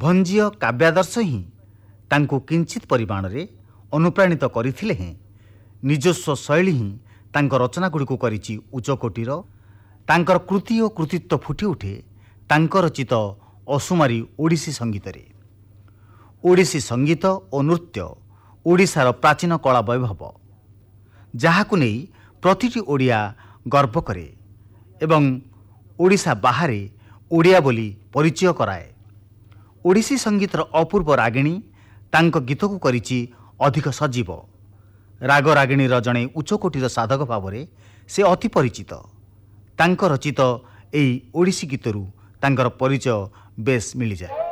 ଭଞ୍ଜୀୟ କାବ୍ୟାଦର୍ଶ ହିଁ ତାଙ୍କୁ କିଞ୍ଚିତ ପରିମାଣରେ ଅନୁପ୍ରାଣିତ କରିଥିଲେ ହେଁ ନିଜସ୍ୱ ଶୈଳୀ ହିଁ ତାଙ୍କ ରଚନାଗୁଡ଼ିକୁ କରିଛି ଉଚ୍ଚକୋଟୀର। ତାଙ୍କର କୃତି ଓ କୃତିତ୍ୱ ଫୁଟି ଉଠେ ତାଙ୍କ ରଚିତ ଅସୁମାରୀ ଓଡ଼ିଶୀ ସଙ୍ଗୀତରେ। ଓଡ଼ିଶୀ ସଙ୍ଗୀତ ଓ ନୃତ୍ୟ ଓଡ଼ିଶାର ପ୍ରାଚୀନ କଳା ବୈଭବ, ଯାହାକୁ ନେଇ ପ୍ରତିଟି ଓଡ଼ିଆ ଗର୍ବ କରେ ଏବଂ ଓଡ଼ିଶା ବାହାରେ ଓଡ଼ିଆ ବୋଲି ପରିଚୟ କରାଏ। ଓଡ଼ିଶୀ ସଙ୍ଗୀତର ଅପୂର୍ବ ରାଗିଣୀ ତାଙ୍କ ଗୀତକୁ କରିଛି ଅଧିକ ସଜୀବ। ରାଗ ରାଗିଣୀର ଜଣେ ଉଚ୍ଚକୋଟୀର ସାଧକ ଭାବରେ ସେ ଅତି ପରିଚିତ। ତାଙ୍କ ରଚିତ ଏହି ଓଡ଼ିଶୀ ଗୀତରୁ ତାଙ୍କର ପରିଚୟ ବେଶ ମିଳିଯାଏ।